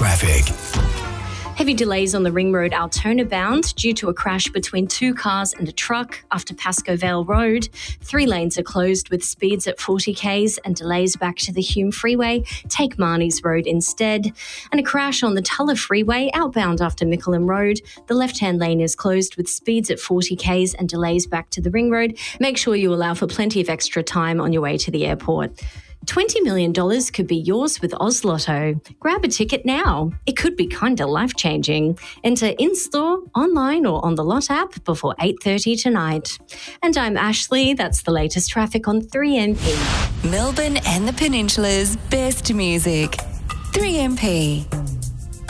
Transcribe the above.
traffic. Heavy delays on the Ring Road Altona bound due to a crash between two cars and a truck after Pascoe Vale Road. 3 lanes are closed with speeds at 40 k's and delays back to the Hume Freeway. Take Marnie's Road instead. And a crash on the Tulla Freeway outbound after Mickleham Road. The left-hand lane is closed with speeds at 40 k's and delays back to the Ring Road. Make sure you allow for plenty of extra time on your way to the airport. $20 million could be yours with Oz Lotto. Grab a ticket now. It could be kinda life-changing. Enter in-store, online or on the Lot app before 8:30 tonight. And I'm Ashley. That's the latest traffic on 3MP. Melbourne and the Peninsula's best music. 3MP.